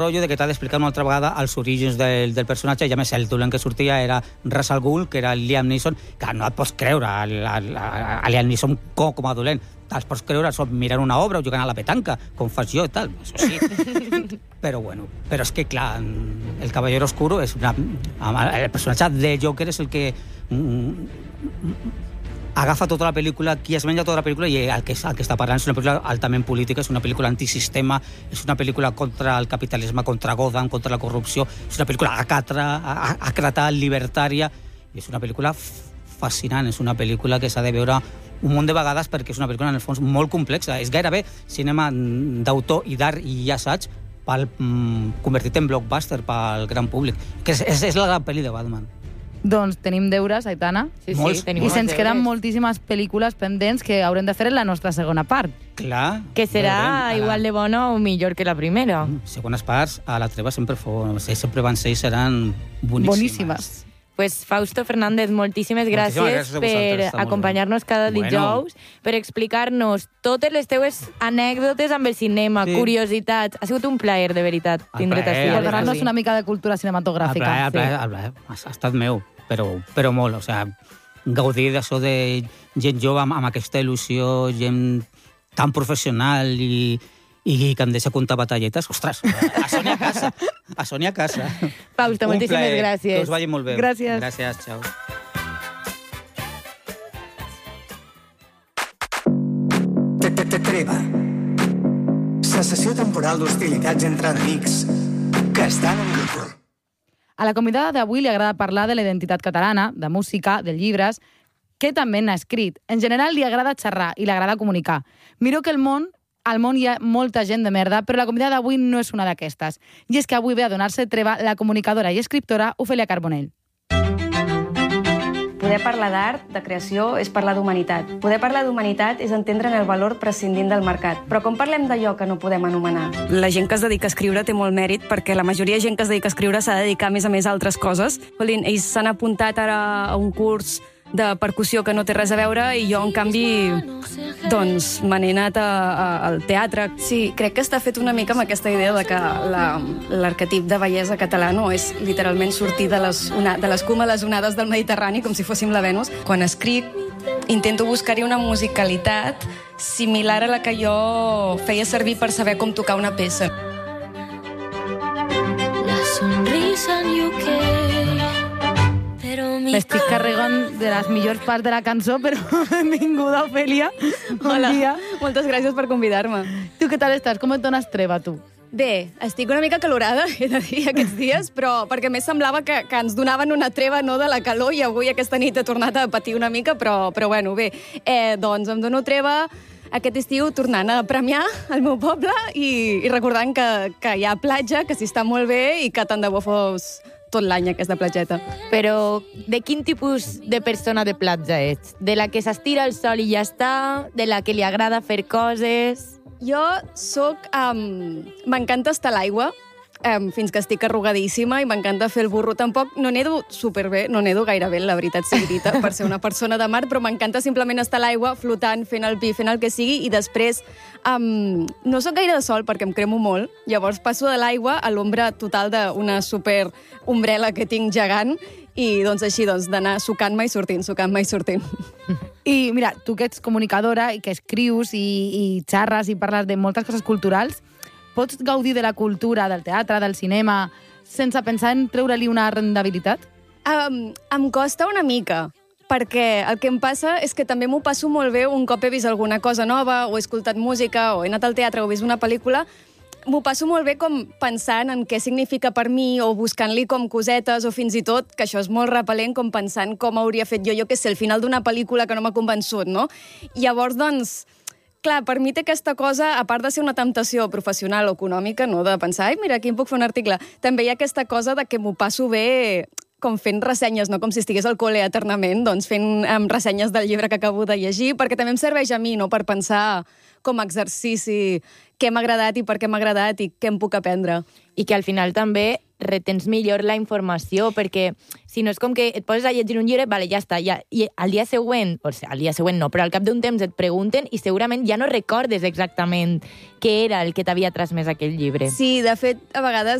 rotllo de que t'ha d'explicar una altra vegada els orígens del personatge, i a més el dolent que sortia era Ra's al Ghul, que era el Liam Neeson, que no et pots creure a Liam Neeson com a dolent, te'ls pots creure mirant una obra o jugant a la petanca, com fas jo i tal, això sí. Però és que clar, el Caballero Oscuro és el personatge de Joker és el que agafa tota la pel·lícula, qui es menja tota la pel·lícula, i el que està parlant és una pel·lícula altament política, és una pel·lícula antisistema, és una pel·lícula contra el capitalisme, contra Gotham, contra la corrupció, és una pel·lícula àcrata, libertària, i és una pel·lícula fascinant, és una pel·lícula que s'ha de veure un munt de vegades perquè és una pel·lícula, en el fons, molt complexa. És gairebé cinema d'autor i d'art i assaig convertit en blockbuster pel gran públic, que és la gran pel·li de Batman. Doncs tenim deures, Aitana. Sí, i se'ns queden moltíssimes pel·lícules pendents que haurem de fer en la nostra segona part. Clar. Que serà igual de bona o millor que la primera. Segones parts, a la treva sempre van ser i seran boníssimes. Pues Fausto Fernández, moltíssimes gràcies per acompanyar-nos cada dijous, per explicar-nos totes les teues anècdotes amb el cinema, curiositats. Ha sigut un plaer, de veritat, tindre't així. Per donar-nos una mica de cultura cinematogràfica. El plaer, ha estat meu, però molt. O sigui, gaudir d'això de gent jove amb aquesta il·lusió, gent tan professional i que em deixa comptar batalletes, ostres, a Sònia a casa. Fausto, moltíssimes gràcies. Que us vagi molt bé. Gràcies. Gràcies, xau. Treva. Cessació temporal d'hostilitats entre enemics que estan en grup. A la convidada d'avui li agrada parlar de la identitat catalana, de música, de llibres, que també n'ha escrit. En general li agrada xerrar i li agrada comunicar. Miro que al món hi ha molta gent de merda, però la convidada d'avui no és una d'aquestes. I és que avui ve a donar-se treva la comunicadora i escriptora Ofèlia Carbonell. Poder parlar d'art, de creació, és parlar d'humanitat. Poder parlar d'humanitat és entendre'n el valor prescindint del mercat. Però com parlem d'allò que no podem anomenar? La gent que es dedica a escriure té molt mèrit, perquè la majoria de gent que es dedica a escriure s'ha de dedicar a més a altres coses. Ells s'han apuntat ara a un curs de percussió que no té res a veure i jo, en canvi, doncs, me n'he anat al teatre. Sí, crec que està fet una mica amb aquesta idea de que l'arquetip de bellesa català no és literalment sortir de l'escuma a les onades del Mediterrani com si fóssim la Venus. Quan escric, intento buscar-hi una musicalitat similar a la que jo feia servir per saber com tocar una peça. La sonrisa en UK. M'estic carregant de les millors parts de la cançó, però benvinguda, Ofèlia. Bon dia. Moltes gràcies per convidar-me. Tu què tal estàs? Com et dones treva, tu? Bé, estic una mica calorada, he de dir, aquests dies, però perquè més semblava que ens donaven una treva no de la calor i avui aquesta nit he tornat a patir una mica, però bueno, bé. Doncs em dono treva aquest estiu tornant a Premià, al meu poble, i recordant que hi ha platja, que s'hi està molt bé i que tant de bo fos tot l'any aquesta platgeta. Però de quin tipus de persona de platja ets? De la que s'estira al sol i ja està? De la que li agrada fer coses? Jo soc... m'encanta estar a l'aigua, fins que estic arrugadíssima i m'encanta fer el burro. Tampoc no nedo superbé, no nedo gaire bé, la veritat sigui dita, per ser una persona de mar, però m'encanta simplement estar a l'aigua, flotant, fent el pi, fent el que sigui, i després no sóc gaire de sol perquè em cremo molt, llavors passo de l'aigua a l'ombra total d'una super ombrela que tinc gegant, i doncs així d'anar sucant-me i sortint, sucant-me i sortint. I mira, tu que ets comunicadora i que escrius i xerres i parles de moltes coses culturals, pots gaudir de la cultura, del teatre, del cinema, sense pensar en treure-li una rendibilitat? Em costa una mica, perquè el que em passa és que també m'ho passo molt bé un cop he vist alguna cosa nova, o he escoltat música, o he anat al teatre, o he vist una pel·lícula. M'ho passo molt bé com pensant en què significa per mi, o buscant-li com cosetes, o fins i tot, que això és molt repel·lent, com pensant com hauria fet jo què sé, el final d'una pel·lícula que no m'ha convençut, no? Llavors, doncs, clar, per mi té aquesta cosa, a part de ser una temptació professional o econòmica, no de pensar, ai, mira, aquí em puc fer un article, també hi ha aquesta cosa de que m'ho passo bé com fent ressenyes, no com si estigués al col·le eternament, doncs fent ressenyes del llibre que acabo de llegir, perquè també em serveix a mi, no?, per pensar com a exercici què m'ha agradat i per què m'ha agradat i què em puc aprendre. I que al final també retens millor la informació, perquè si no és com que et poses a llegir un llibre, vale, ja està, ja, i al dia següent, o sigui, al dia següent no, però al cap d'un temps et pregunten i segurament ja no recordes exactament què era el que t'havia transmès aquell llibre. Sí, de fet, a vegades